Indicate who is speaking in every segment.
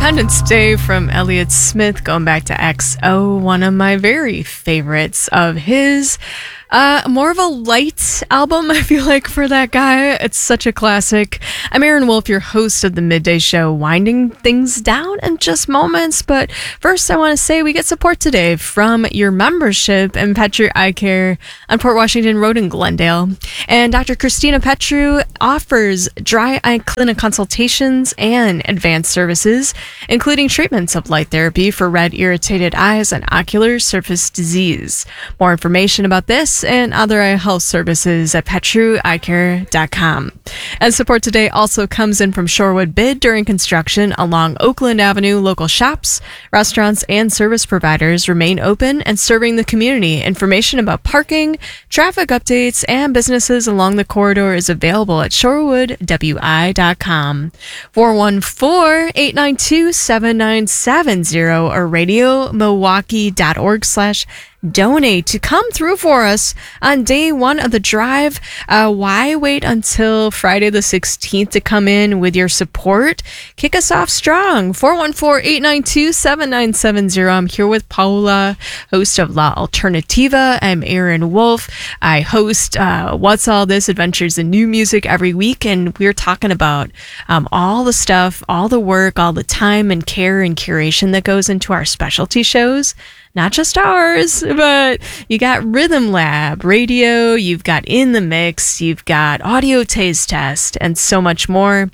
Speaker 1: Independence Day from Elliott Smith, going back to XO, one of my very favorites of his. More of a light album, I feel like, for that guy. It's such a classic. I'm Aaron Wolf, your host of the Midday Show, winding things down in just moments. But first, I want to say we get support today from your membership in Petru Eye Care on Port Washington Road in Glendale. And Dr. Christina Petru offers dry eye clinic consultations and advanced services, including treatments of light therapy for red, irritated eyes and ocular surface disease. More information about this and other eye health services at petrueyecare.com. And support today also comes in from Shorewood Bid during construction along Oakland Avenue. Local shops, restaurants, and service providers remain open and serving the community. Information about parking, traffic updates, and businesses along the corridor is available at shorewoodwi.com. 414-892-7970 or radiomilwaukee.org/donate to come through for us on day one of the drive. Why wait until Friday the 16th to come in with your support? Kick us off strong. 414-892-7970. I'm here with Paula, host of La Alternativa. I'm Aaron Wolf. I host What's All This? Adventures in New Music every week, and we're talking about all the stuff, all the work, all the time and care and curation that goes into our specialty shows. Not just ours, but you got Rhythm Lab Radio, you've got In the Mix, you've got Audio Taste Test, and so much more.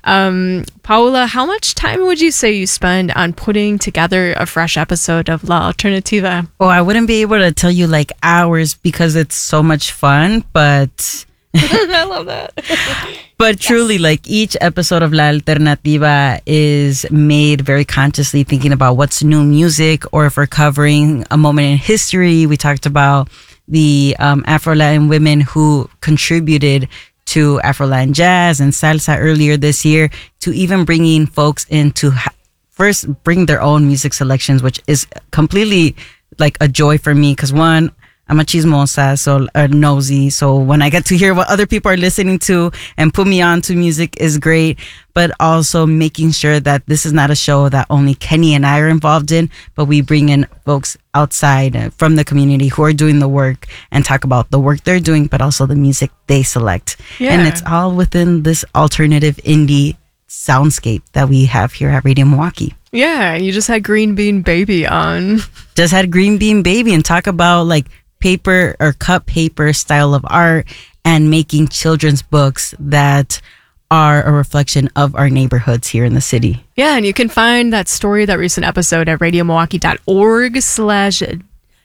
Speaker 1: Paula, how much time would you say you spend on putting together a fresh episode of La Alternativa?
Speaker 2: Oh, I wouldn't be able to tell you like hours because it's so much fun, but...
Speaker 1: I love that.
Speaker 2: But truly, like each episode of La Alternativa is made very consciously thinking about what's new music, or if we're covering a moment in history. We talked about the Afro-Latin women who contributed to Afro-Latin jazz and salsa earlier this year, to even bringing folks in to first bring their own music selections, which is completely like a joy for me because one, I'm a chismosa, so nosy. So when I get to hear what other people are listening to and put me on to music is great. But also making sure that this is not a show that only Kenny and I are involved in, but we bring in folks outside from the community who are doing the work and talk about the work they're doing, but also the music they select. Yeah. And it's all within this alternative indie soundscape that we have here at Radio Milwaukee.
Speaker 1: Yeah, you just had Green Bean Baby on.
Speaker 2: Just had Green Bean Baby and talk about like paper or cut paper style of art and making children's books that are a reflection of our neighborhoods here in the city.
Speaker 1: Yeah, and you can find that story, that recent episode at radiomilwaukee.org/donate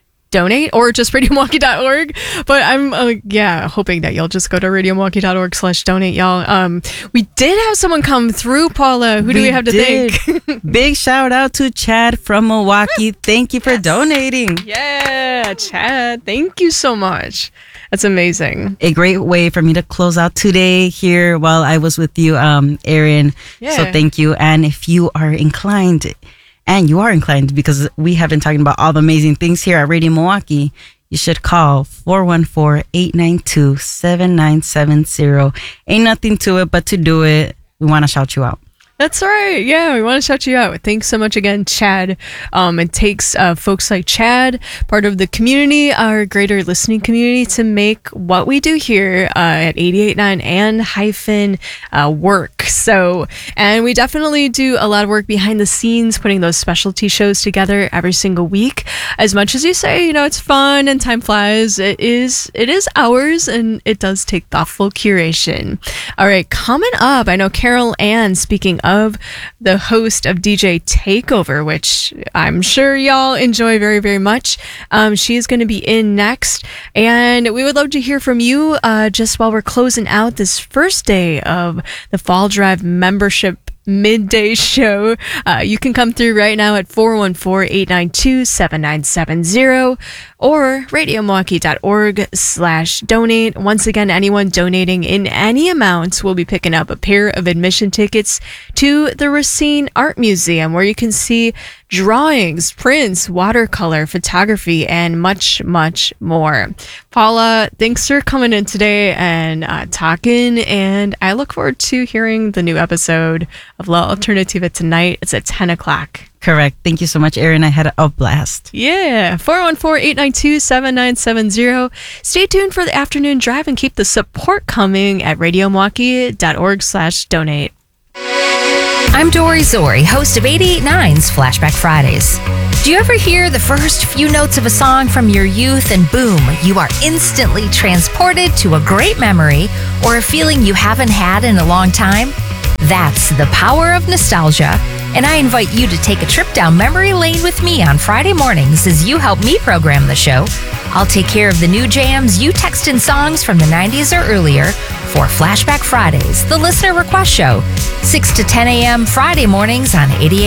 Speaker 1: or just radiomilwaukee.org. But I'm hoping that you'll just go to radiomilwaukee.org/donate, y'all. We did have someone come through, Paula. Who do we have to thank?
Speaker 2: Big shout out to Chad from Milwaukee. Thank you for donating.
Speaker 1: Yeah, Chad. Thank you so much. That's amazing.
Speaker 2: A great way for me to close out today here while I was with you, Aaron. Yeah. So thank you. And if you are inclined, and you are inclined because we have been talking about all the amazing things here at Radio Milwaukee, you should call 414-892-7970. Ain't nothing to it but to do it. We want to shout you out.
Speaker 1: That's right. Yeah, we want to shout you out. Thanks so much again, Chad. It takes folks like Chad, part of the community, our greater listening community, to make what we do here at 88.9 and hyphen work. So, and we definitely do a lot of work behind the scenes, putting those specialty shows together every single week. As much as you say, it's fun and time flies, it is hours, and it does take thoughtful curation. All right, coming up, I know Carol Ann, speaking of the host of DJ Takeover, which I'm sure y'all enjoy very, very much. She's going to be in next, and we would love to hear from you just while we're closing out this first day of the Fall Drive membership midday show. You can come through right now at 414-892-7970 or radiomilwaukee.org/donate. Once again, anyone donating in any amount will be picking up a pair of admission tickets to the Racine Art Museum, where you can see drawings, prints, watercolor, photography, and much, much more. Paula, thanks for coming in today and talking, and I look forward to hearing the new episode of La Alternativa tonight. It's at 10 o'clock.
Speaker 2: Correct. Thank you so much, Erin. I had a blast.
Speaker 1: Yeah. 414-892-7970. Stay tuned for the afternoon drive and keep the support coming at radiomilwaukee.org/donate.
Speaker 3: I'm Dory Zori, host of 88.9's Flashback Fridays. Do you ever hear the first few notes of a song from your youth and boom, you are instantly transported to a great memory or a feeling you haven't had in a long time? That's the power of nostalgia, and I invite you to take a trip down memory lane with me on Friday mornings as you help me program the show. I'll take care of the new jams you text in songs from the 90s or earlier for Flashback Fridays, the listener request show, 6 to 10 a.m. Friday mornings on 88.